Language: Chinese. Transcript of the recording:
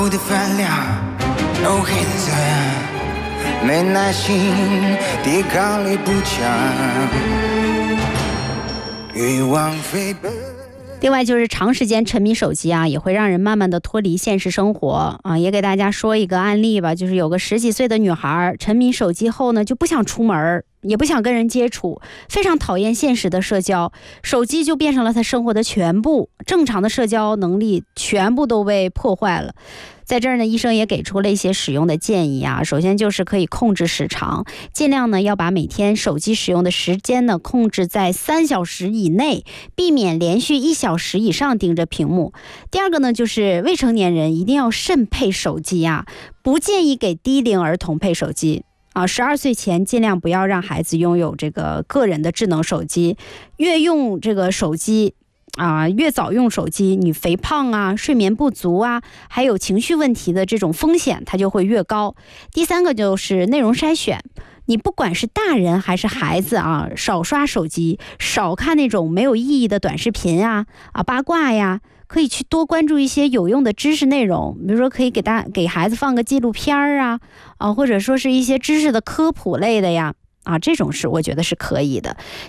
我的饭量 no 黑色，没耐心，抵抗力不强，欲望飞奔。 另外就是长时间沉迷手机啊，也会让人慢慢的脱离现实生活啊。也给大家说一个案例吧，就是有个10几岁的女孩沉迷手机后呢，就不想出门，也不想跟人接触，非常讨厌现实的社交，手机就变成了她生活的全部，正常的社交能力全部都被破坏了。在这儿呢，医生也给出了一些使用的建议啊。首先就是可以控制时长，尽量呢要把每天手机使用的时间呢控制在3小时以内，避免连续1小时以上盯着屏幕。第二个呢，就是未成年人一定要慎配手机啊，不建议给低龄儿童配手机。12岁前尽量不要让孩子拥有这个个人的智能手机，越用这个手机越早用手机，你肥胖啊、睡眠不足啊，还有情绪问题的这种风险它就会越高。第三个就是内容筛选，你不管是大人还是孩子啊，少刷手机，少看那种没有意义的短视频八卦呀，可以去多关注一些有用的知识内容，比如说可以给孩子放个纪录片或者说是一些知识的科普类的呀。这种是我觉得是可以的。